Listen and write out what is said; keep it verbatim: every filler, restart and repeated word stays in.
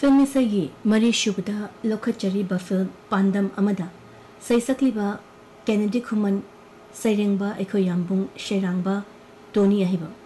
film इसगी मरी शुबदा लौखचरीब film पांडम अमदा सैसक्लिबा Kennedy खुमन सैरेंबा एखो याम्बुंग शेरांबा Tony अहिबा